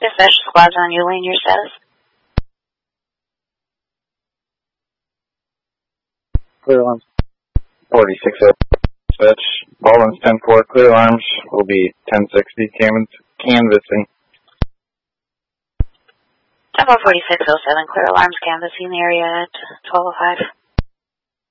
Dispatch squad's on your lane, your status. Clear alarms. 46 dispatch. Baldwin's 10-4. Clear alarms will be 1060. Canvassing. Tempo 4607. Clear alarms canvassing the area at 1205.